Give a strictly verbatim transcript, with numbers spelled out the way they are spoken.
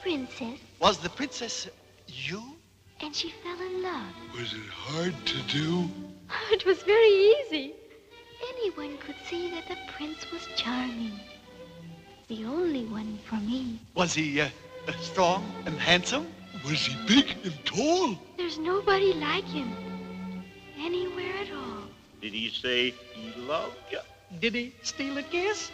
princess. Was the princess you? And she fell in love. Was it hard to do? It was very easy. Anyone could see that the prince was charming. The only one for me. Was he uh, uh, strong and handsome? Was he big and tall? There's nobody like him. Anywhere at all. Did he say he loved you? Did he steal a kiss?